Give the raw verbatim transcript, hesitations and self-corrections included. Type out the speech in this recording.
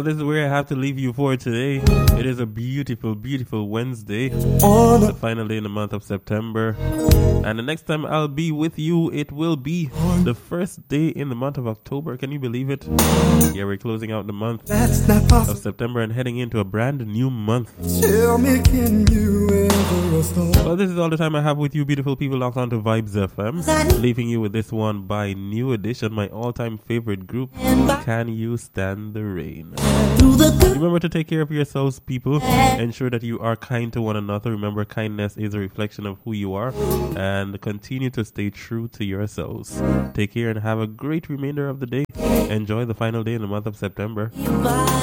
Well, this is where I have to leave you for today. It is a beautiful, beautiful Wednesday. The final day in the month of September. And the next time I'll be with you, it will be the first day in the month of October. Can you believe it? Yeah, we're closing out the month of September and heading into a brand new month. Tell me, can you ever restore? Well, this is all the time I have with you, beautiful people, locked on to Vibes F M. Leaving you with this one by New Edition, my all-time favorite group, Can You Stand the Rain? Remember to take care of yourselves, people. Ensure that you are kind to one another. Remember, kindness is a reflection of who you are. And continue to stay true to yourselves. Take care and have a great remainder of the day. Enjoy the final day in the month of September.